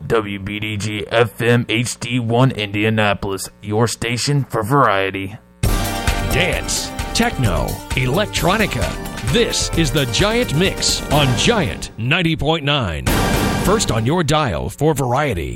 WBDG FM HD1 Indianapolis, your station for variety. Dance, techno, electronica. This is the Giant Mix on Giant 90.9. First on your dial for variety.